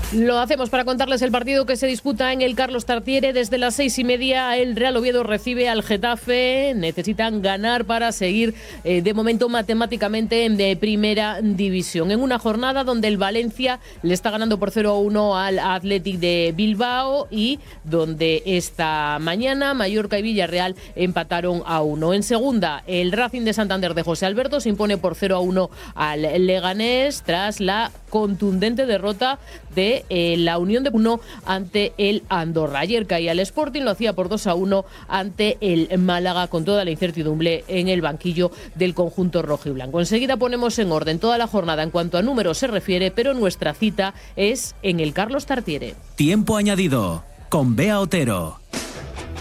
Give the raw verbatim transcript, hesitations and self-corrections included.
Lo hacemos para contarles el partido que se disputa en el Carlos Tartiere. Desde las seis y media el Real Oviedo recibe al Getafe. Necesitan ganar para seguir eh, de momento matemáticamente en de primera división. En una jornada donde el Valencia le está ganando por cero a uno al Athletic de Bilbao y donde esta mañana Mallorca y Villarreal empataron a uno. En segunda, el Racing de Santander de José Alberto se impone por cero a uno al Leganés tras la contundente derrota de eh, la Unión de uno ante el Andorra. Ayer caía el Sporting, lo hacía por dos a uno ante el Málaga con toda la incertidumbre en el banquillo del conjunto rojo y blanco. Enseguida ponemos en orden toda la jornada en cuanto a números se refiere, pero nuestra cita es en el Carlos Tartiere. Tiempo añadido con Bea Otero.